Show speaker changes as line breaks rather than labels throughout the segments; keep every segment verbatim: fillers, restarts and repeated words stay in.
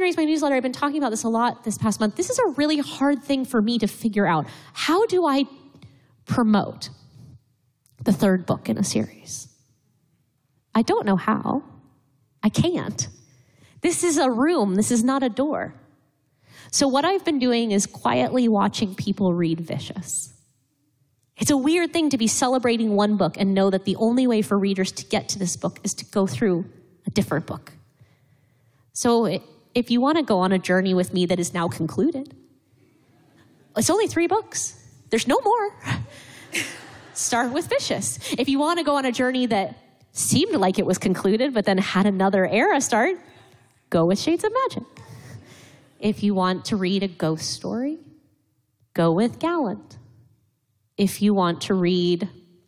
Raise My Newsletter, I've been talking about this a lot this past month. This is a really hard thing for me to figure out. How do I promote the third book in a series? I don't know how. I can't. This is a room. This is not a door. So what I've been doing is quietly watching people read Vicious. It's a weird thing to be celebrating one book and know that the only way for readers to get to this book is to go through a different book. So if you want to go on a journey with me that is now concluded, it's only three books. There's no more. Start with Vicious. If you want to go on a journey that seemed like it was concluded, but then had another era start, go with Shades of Magic. If you want to read a ghost story, go with Gallant. If you want to read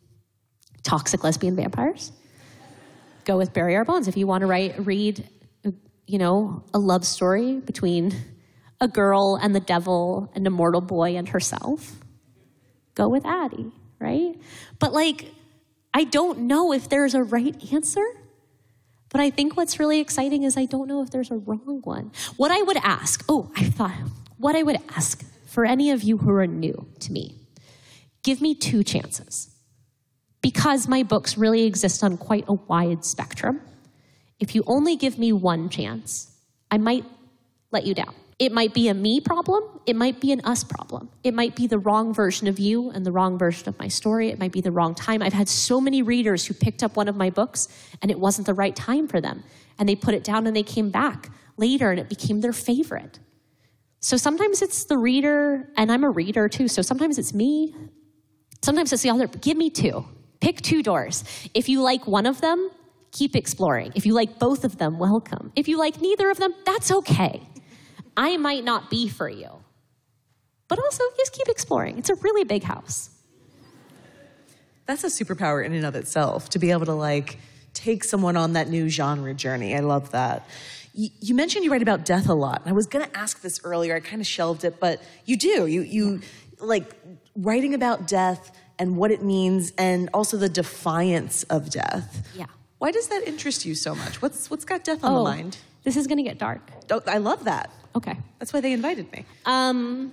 toxic lesbian vampires, go with Bury Our Bones. If you want to write, read, you know, a love story between a girl and the devil and a mortal boy and herself, go with Addie, right? But like, I don't know if there's a right answer, but I think what's really exciting is I don't know if there's a wrong one. What I would ask, oh, I thought, what I would ask for any of you who are new to me, give me two chances. Because my books really exist on quite a wide spectrum, if you only give me one chance, I might let you down. It might be a me problem. It might be an us problem. It might be the wrong version of you and the wrong version of my story. It might be the wrong time. I've had so many readers who picked up one of my books and it wasn't the right time for them. And they put it down and they came back later and it became their favorite. So sometimes it's the reader, and I'm a reader too, so sometimes it's me. Sometimes it's the author. Give me two. Pick two doors. If you like one of them, keep exploring. If you like both of them, welcome. If you like neither of them, that's okay. I might not be for you. But also, just keep exploring. It's a really big house.
That's a superpower in and of itself, to be able to like take someone on that new genre journey. I love that. Y- you mentioned you write about death a lot. And I was going to ask this earlier. I kind of shelved it, but you do. You, you like writing about death and what it means, and also the defiance of death.
Yeah.
Why does that interest you so much? What's what's got death on
oh,
the mind?
This is going to get dark.
Oh, I love that.
Okay.
That's why they invited me.
Um,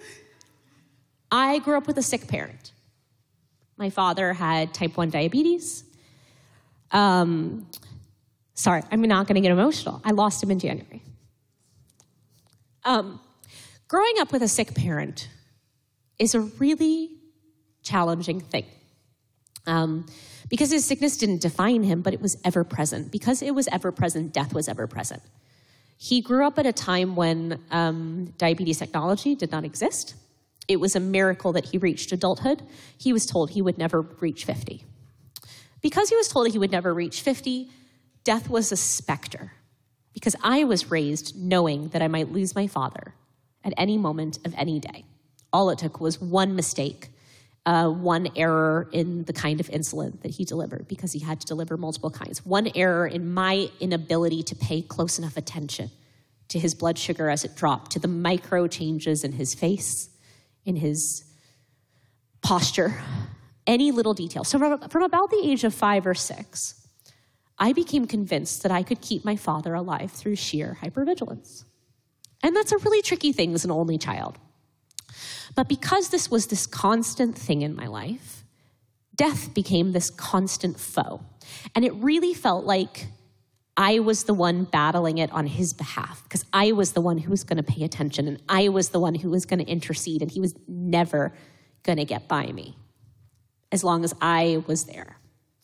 I grew up with a sick parent. My father had type one diabetes. Um, sorry, I'm not going to get emotional. I lost him in January. Um, growing up with a sick parent is a really challenging thing. Um, because his sickness didn't define him, but it was ever present. Because it was ever present, death was ever present. He grew up at a time when um, diabetes technology did not exist. It was a miracle that he reached adulthood. He was told he would never reach fifty. Because he was told he would never reach fifty, death was a specter. Because I was raised knowing that I might lose my father at any moment of any day. All it took was one mistake, uh, one error in the kind of insulin that he delivered, because he had to deliver multiple kinds. One error in my inability to pay close enough attention to his blood sugar as it dropped, to the micro changes in his face, in his posture, any little detail. So from, from about the age of five or six, I became convinced that I could keep my father alive through sheer hypervigilance. And that's a really tricky thing as an only child. But because this was this constant thing in my life, death became this constant foe. And it really felt like I was the one battling it on his behalf, because I was the one who was going to pay attention, and I was the one who was going to intercede, and he was never going to get by me as long as I was there.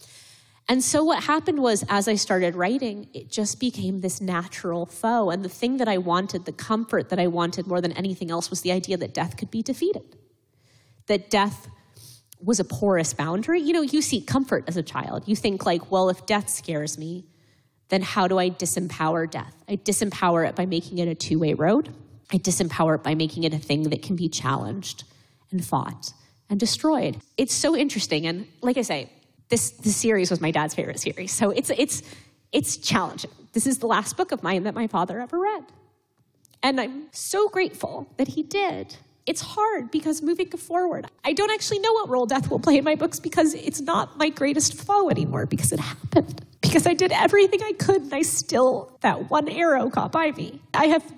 And so what happened was, as I started writing, it just became this natural foe. And the thing that I wanted, the comfort that I wanted more than anything else, was the idea that death could be defeated. That death was a porous boundary. You know, you seek comfort as a child. You think like, well, if death scares me, then how do I disempower death? I disempower it by making it a two-way road. I disempower it by making it a thing that can be challenged and fought and destroyed. It's so interesting. And like I say, This this series was my dad's favorite series, so it's it's it's challenging. This is the last book of mine that my father ever read, and I'm so grateful that he did. It's hard because moving forward, I don't actually know what role death will play in my books, because it's not my greatest foe anymore, because it happened. Because I did everything I could, and I still, that one arrow caught by me. I have